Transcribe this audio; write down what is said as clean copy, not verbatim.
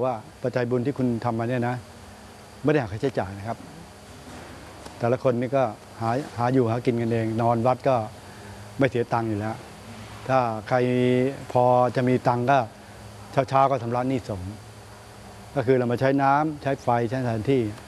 ว่าปัจจัยบุญที่คุณทำมาเนี่ยนะไม่ได้หักค่าใช้จ่ายนะครับแต่ละคนนี่ก็หาอยู่หากินกันเองนอนวัดก็ไม่เสียตังค์อยู่แล้วถ้าใครพอจะมีตังค์ก็เช้าก็ชำระหนี้สงฆ์ก็คือเรามาใช้น้ำใช้ไฟใช้สถานที่